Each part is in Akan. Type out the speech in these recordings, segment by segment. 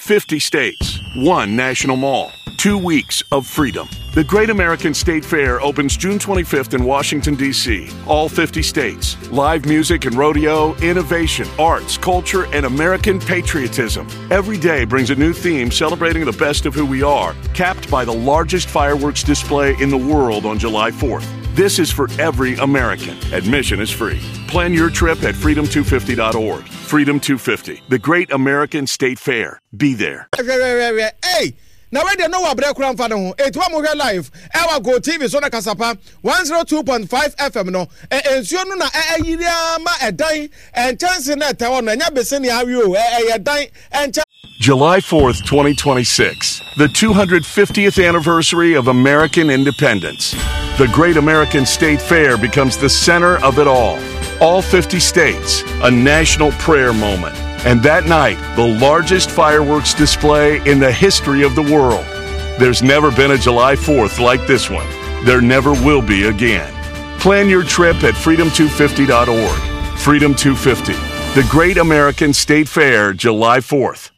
50 states, 1 national mall, 2 weeks of freedom. The Great American State Fair opens June 25th in Washington, D.C. All 50 states. Live music and rodeo, innovation, arts, culture, and American patriotism. Every day brings a new theme celebrating the best of who we are, capped by the largest fireworks display in the world on July 4th. This is for every American. Admission is free. Plan your trip at freedom250.org. Freedom 250, the Great American State Fair. Be there. Hey! Now when they know what break around for them, it one more live. Our Go TV so na kasapa 102.5 FM no. Ensure no na area ma edai and chance na tawo na nya beseni awiyo edai and July 4th, 2026, the 250th anniversary of American independence. The Great American State Fair becomes the center of it all. All 50 states, a national prayer moment. And that night, the largest fireworks display in the history of the world. There's never been a July 4th like this one. There never will be again. Plan your trip at freedom250.org. Freedom 250, the Great American State Fair, July 4th.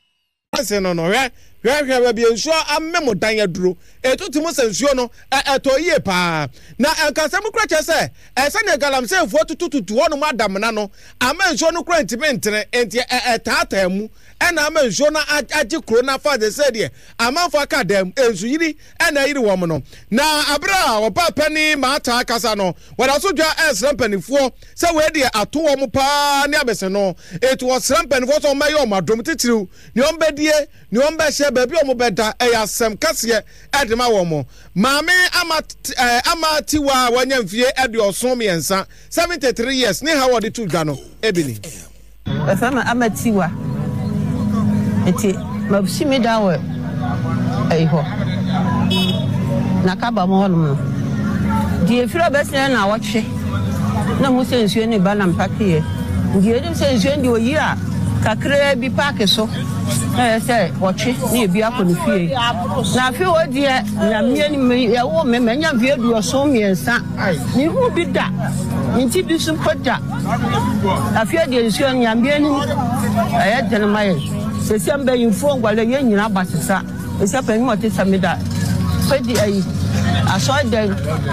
Memo danya duro etuti mo sensuo no etoye pa na enkasa mu krache se esane galamse fo tututu wono madam na no amansuo no kra entimentre enti etata mu ena amansuo na agi kro na fa de se de amanfo aka dem ensu yiri ena yiri wo mo no na abra wo papa ni mata kasa no wada so dwa esrampanifo se we de ato wo mo pa ni abese no etu wo srampanifo so mayo madom titiriu ni ombedie ni ombehye baby omo beda eyasem kase edema wo mo maame amatiwa wanyamfie ede osom yensa 73 years ni how the two gano ebili efama amatiwa eti mabshimi dawe eho nakaba mo no die firo bese na woche na mo sensuo ni ba na mpake die dem sensuo ndi oyira kakra bi park so say woche ni bi akonu fie na fie odie na mieni ya wo me manya vie du oso miensa ni hu bi da nti bi su poda afie de nsuo nya mieni aye de na mai se sembe info ngwale ye nyina basesa ese pa nmo te samida pedi ayi aso de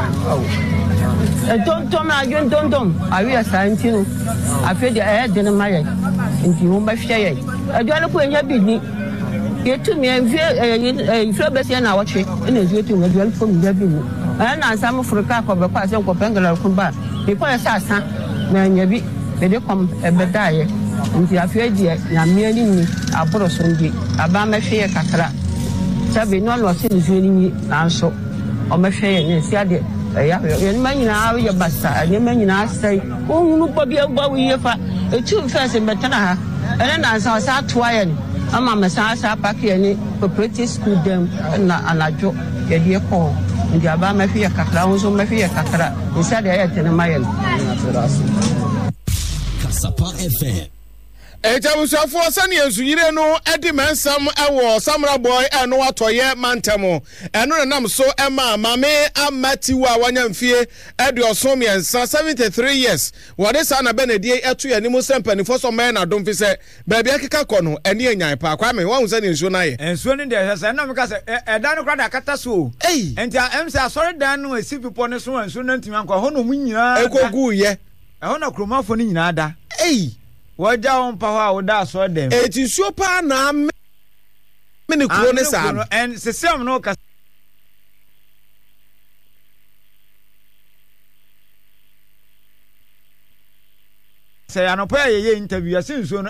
don't awi asantino afie de aye de na mai nti ho ba hwe ye aduane ko enya bi ni yetumi envie iflo bese na woche ina ezuetu aduane ko mi bi ni na ansam Afrika ko be kwa se ko pengala ko ba e ko esa asa na nya bi be de kom ebedaaye nti afie die na miani ni aboro so ndi aba ma hwe ye kakra sabe no no se nzuani ni anso o ma hwe ye ne sia de ya ye manyina awo ye basa ne manyina asai o hunu bo bi agba wi ye fa etu fese betana ha ene na sa sa toaye ni ama me sa sa pake ni cooperative school dem na anajo ye de ko ndi aba ma hwe ye kakra won so ma hwe ye kakra sia de ye tene maye Kasapa FM Ejabusuafo sane ensuyire no edi mensam ewo Samra Boy eno atoye mantemo eno nam so ema mame amatiwa wanyamfie edi osom yensa 73 years wode sa na benedie eto ye nimu sempanifo so men na domfi se baabi akeka kɔ no ene enyan pa kwa me won sane ensuo na ye ensuo ni de se na me ka se edan no kra da kata so enti emse asori dan no esi pipo ne so ensuo na ntimi anko ho no mu nyina ekogu ye ho na kromafo ni nyina da waja on pa wa oda so dem eti suo pa na me ni kuro ne sa en se sem no ka se anopa ye interview asin so no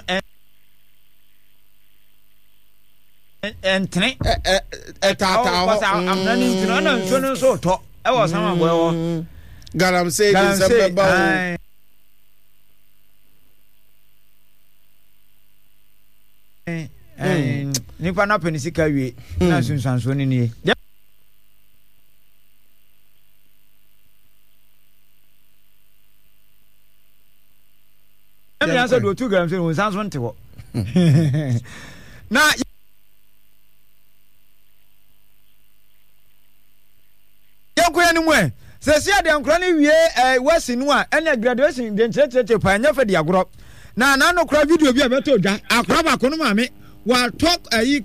entene tata ho am na ni ntino na so no so to e wo Sama Boy wo garam say December ba nipa na penisika wie na sunsanso ni nie em ya so do 2 grams no sanso nte ho na yankoya ni mu se sia de ankro ni wie wasi nu a ene graduation de nchecheche pa nya fa di agro na no kra video bi a beto dwa akra ba ko no maame wa talk